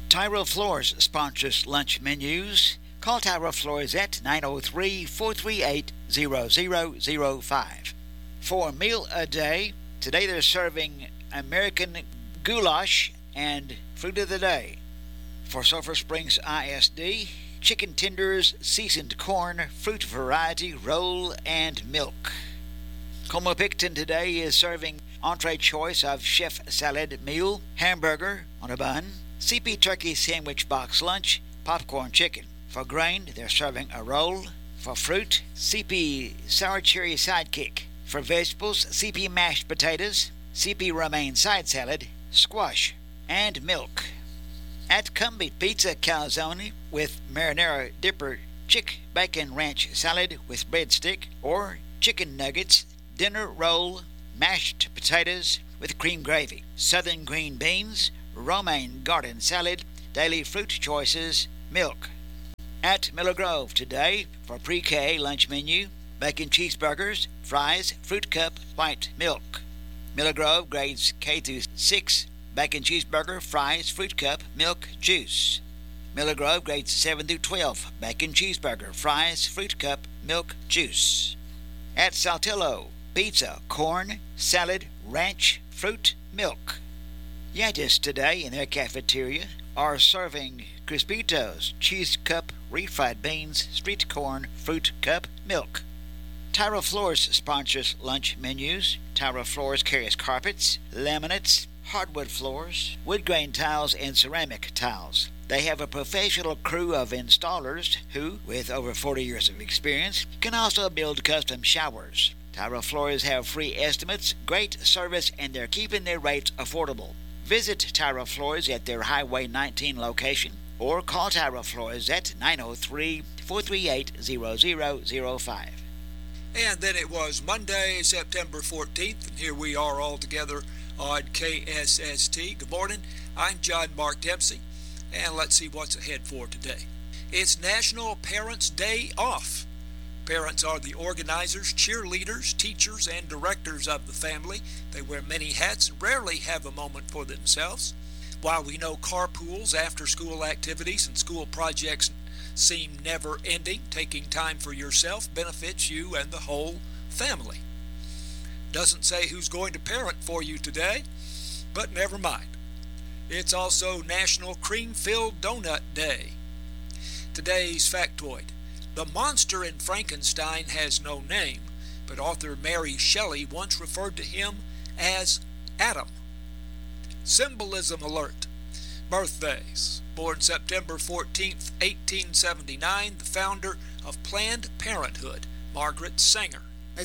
Tyro Floors sponsors lunch menus. Call Tyro Floors at 903-438-0005. For meal a day, today they're serving American goulash and fruit of the day. For Sulphur Springs ISD, chicken tenders, seasoned corn, fruit variety, roll, and milk. Como Picton today is serving entree choice of chef salad meal, hamburger on a bun, CP turkey sandwich box lunch, popcorn chicken. For grain, they're serving a roll. For fruit, CP sour cherry sidekick. For vegetables, CP mashed potatoes, CP romaine side salad, squash, and milk. At Cumby Pizza Calzone with marinara dipper, chick bacon ranch salad with breadstick, or chicken nuggets, dinner roll, mashed potatoes with cream gravy, southern green beans, romaine garden salad, daily fruit choices, milk. At Miller Grove today, for pre-K lunch menu, bacon cheeseburgers, fries, fruit cup, white milk. Miller Grove grades K through 6, bacon cheeseburger, fries, fruit cup, milk, juice. Miller Grove grades 7 through 12, bacon cheeseburger, fries, fruit cup, milk, juice. At Saltillo, pizza, corn, salad, ranch, fruit, milk. Yantis today in their cafeteria are serving Crispitos, cheese cup, refried beans, street corn, fruit cup, milk. Tyro Floors sponsors lunch menus. Tyro Floors carries carpets, laminates, hardwood floors, wood grain tiles, and ceramic tiles. They have a professional crew of installers who, with over 40 years of experience, can also build custom showers. Tyro Floors have free estimates, great service, and they're keeping their rates affordable. Visit Tyro Floors at their Highway 19 location or call Tyro Floors at 903-438-0005. And then it was Monday, September 14th, and here we are all together on KSST. Good morning. I'm John Mark Dempsey, and let's see what's ahead for today. It's National Parents' Day Off. Parents are the organizers, cheerleaders, teachers, and directors of the family. They wear many hats and rarely have a moment for themselves. While we know carpools, after-school activities, and school projects seem never-ending, taking time for yourself benefits you and the whole family. Doesn't say who's going to parent for you today, but never mind. It's also National Cream-Filled Donut Day. Today's factoid. The monster in Frankenstein has no name, but author Mary Shelley once referred to him as Adam. Symbolism alert. Birthdays. Born September 14th, 1879, the founder of Planned Parenthood, Margaret Sanger.